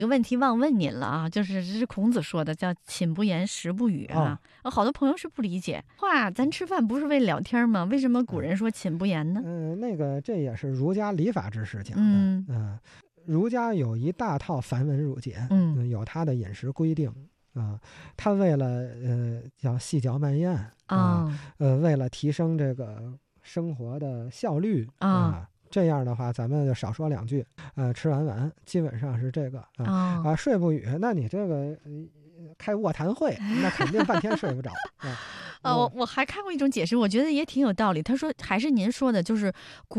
有个问题忘问您了啊，就是这是孔子说的，叫寝不言，食不语啊。好多朋友是不理解，话咱吃饭不是为了聊天吗？为什么古人说寝不言呢？ 这也是儒家礼法之士讲的。儒家有一大套繁文缛节，有他的饮食规定啊。他为了叫细嚼慢咽啊，为了提升这个生活的效率啊。这样的话，咱们就少说两句，吃完饭基本上是这个睡不语，那你这个开卧谈会，那肯定半天睡不着我还看过一种解释，我觉得也挺有道理。他说还是您说的，就是古